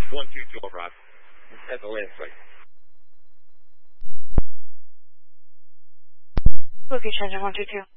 122 over at the land site. Location 122.